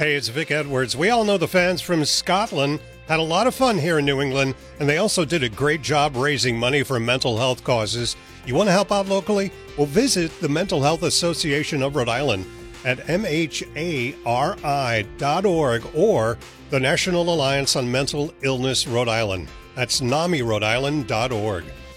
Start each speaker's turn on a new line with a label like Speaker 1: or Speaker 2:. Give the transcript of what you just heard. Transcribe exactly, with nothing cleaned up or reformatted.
Speaker 1: Hey, it's Vic Edwards. We all know the fans from Scotland had a lot of fun here in New England, and they also did a great job raising money for mental health causes. You want to help out locally? Well, visit the Mental Health Association of Rhode Island at M H A R I dot org or the National Alliance on Mental Illness Rhode Island. That's NAMI Rhode Island dot org.